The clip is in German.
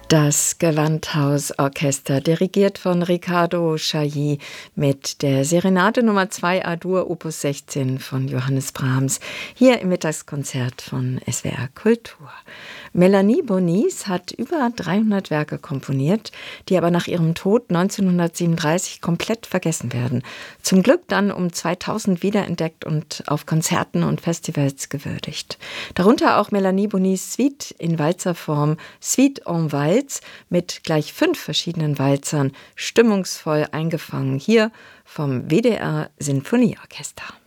Das Gewandhausorchester, dirigiert von Riccardo Chailly mit der Serenade Nummer 2 A-Dur Opus 16 von Johannes Brahms, hier im Mittagskonzert von SWR Kultur. Melanie Bonis hat über 300 Werke komponiert, die aber nach ihrem Tod 1937 komplett vergessen werden. Zum Glück dann um 2000 wiederentdeckt und auf Konzerten und Festivals gewürdigt. Darunter auch Melanie Bonis Suite in Walzerform, Suite en Walz, mit gleich 5 verschiedenen Walzern, stimmungsvoll eingefangen, hier vom WDR Sinfonieorchester.